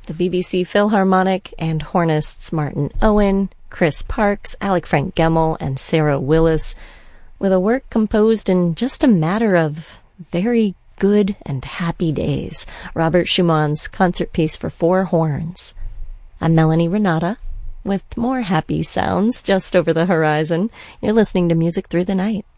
the BBC Philharmonic and hornists Martin Owen, Chris Parks, Alec Frank Gemmel, and Sarah Willis, with a work composed in just a matter of very good and happy days, Robert Schumann's concert piece for four horns. I'm Melanie Renata, with more happy sounds just over the horizon. You're listening to Music Through the Night.